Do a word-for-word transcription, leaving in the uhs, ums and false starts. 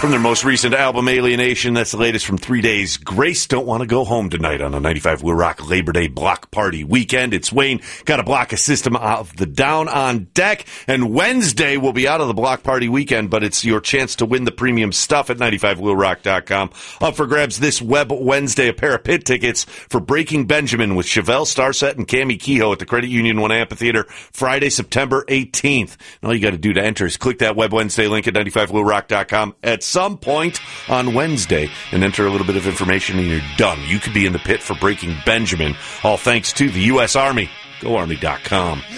From their most recent album, Alienation, that's the latest from Three Days Grace. Don't want to go home tonight on a ninety-five Will Rock Labor Day block party weekend. It's Wayne. Got to block a System of the Down on deck. And Wednesday will be out of the block party weekend, but it's your chance to win the premium stuff at ninety-five will rock dot com. Up for grabs this Web Wednesday, a pair of pit tickets for Breaking Benjamin with Chevelle Starset and Cammie Kehoe at the Credit Union One Amphitheater Friday, September eighteenth. And all you got to do to enter is click that Web Wednesday link at ninety-five will rock dot com at some point on Wednesday and enter a little bit of information and you're done. You could be in the pit for Breaking Benjamin, all thanks to the U S Army. go army dot com.